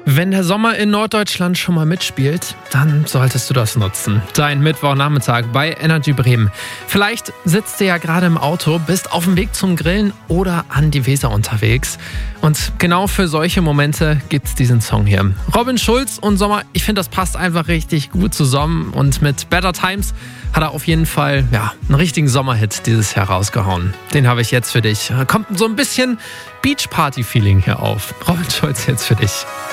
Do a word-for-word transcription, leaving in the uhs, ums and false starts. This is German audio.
Wenn der Sommer in Norddeutschland schon mal mitspielt, dann solltest du das nutzen. Dein Mittwochnachmittag bei Energy Bremen. Vielleicht sitzt du ja gerade im Auto, bist auf dem Weg zum Grillen oder an die Weser unterwegs. Und genau für solche Momente gibt's diesen Song hier. Robin Schulz und Sommer, ich finde, das passt einfach richtig gut zusammen. Und mit Better Times hat er auf jeden Fall ja, einen richtigen Sommerhit dieses Jahr rausgehauen. Den habe ich jetzt für dich. Da kommt so ein bisschen Beach-Party-Feeling hier auf. Robin Schulz jetzt für dich.